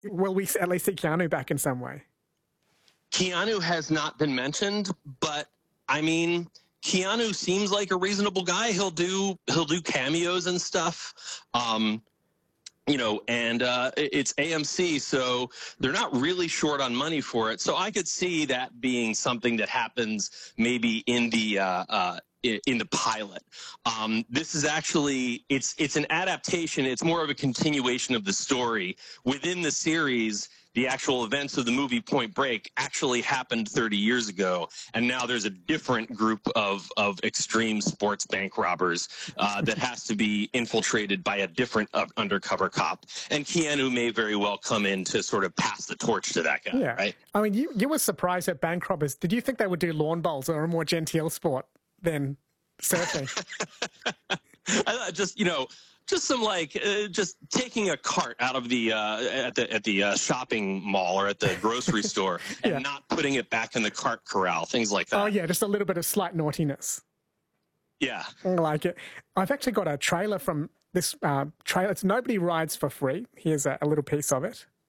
Will we at least see Keanu back in some way? Keanu has not been mentioned, but I mean, Keanu seems like a reasonable guy. He'll do cameos and stuff. And it's AMC, so they're not really short on money for it. So I could see that being something that happens maybe in the pilot. This is actually it's an adaptation. It's more of a continuation of the story within the series. The actual events of the movie Point Break actually happened 30 years ago, and now there's a different group of extreme sports bank robbers that has to be infiltrated by a different undercover cop. And Keanu may very well come in to sort of pass the torch to that guy, Yeah. right? I mean, you were surprised at bank robbers. Did you think they would do lawn bowls or a more genteel sport than surfing? Just some just taking a cart out of the at the shopping mall or at the grocery store and not putting it back in the cart corral, things like that. Oh yeah, just a little bit of slight naughtiness. Yeah, I like it. I've actually got a trailer from this trailer. It's Nobody Rides for Free. Here's a little piece of it.